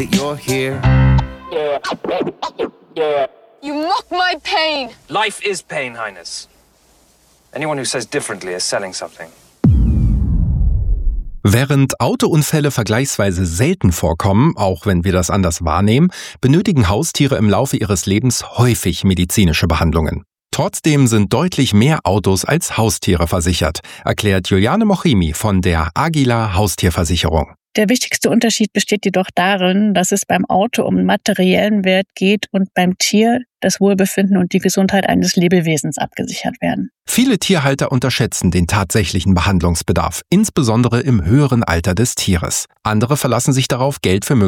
You're here. You mock my pain. Life is pain, Highness. Anyone who says differently is selling something. Während Autounfälle vergleichsweise selten vorkommen, auch wenn wir das anders wahrnehmen, benötigen Haustiere im Laufe ihres Lebens häufig medizinische Behandlungen. Trotzdem sind deutlich mehr Autos als Haustiere versichert, erklärt Juliane Mochimi von der Agila Haustierversicherung. Der wichtigste Unterschied besteht jedoch darin, dass es beim Auto um materiellen Wert geht und beim Tier das Wohlbefinden und die Gesundheit eines Lebewesens abgesichert werden. Viele Tierhalter unterschätzen den tatsächlichen Behandlungsbedarf, insbesondere im höheren Alter des Tieres. Andere verlassen sich darauf, Geld für